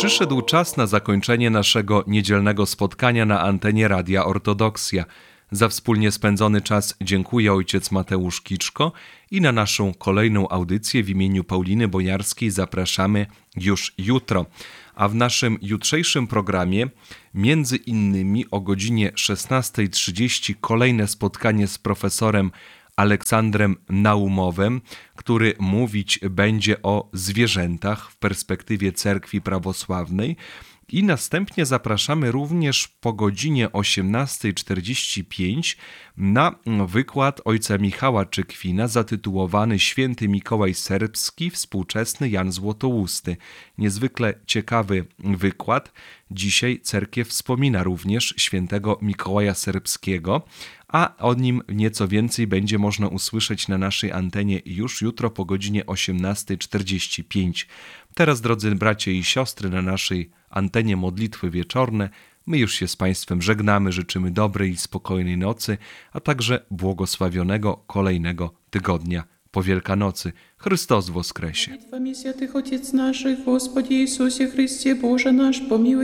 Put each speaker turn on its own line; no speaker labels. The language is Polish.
Przyszedł czas na zakończenie naszego niedzielnego spotkania na antenie Radia Ortodoksja. Za wspólnie spędzony czas dziękuję ojciec Mateusz Kiczko i na naszą kolejną audycję w imieniu Pauliny Bojarskiej zapraszamy już jutro. A w naszym jutrzejszym programie między innymi o godzinie 16:30 kolejne spotkanie z profesorem Aleksandrem Naumowem, który mówić będzie o zwierzętach w perspektywie cerkwi prawosławnej. I następnie zapraszamy również po godzinie 18:45 na wykład ojca Michała Czykwina zatytułowany Święty Mikołaj Serbski, współczesny Jan Złotousty. Niezwykle ciekawy wykład. Dzisiaj cerkiew wspomina również świętego Mikołaja Serbskiego, a o nim nieco więcej będzie można usłyszeć na naszej antenie już jutro po godzinie 18:45. Teraz, drodzy bracia i siostry, na naszej antenie modlitwy wieczorne, my już się z Państwem żegnamy, życzymy dobrej i spokojnej nocy, a także błogosławionego kolejnego tygodnia po Wielkanocy. Chrystus woskresie.
Modlitwami świętych Ojciec naszych, Господи Иисусе Христе, Боже наш, помилуй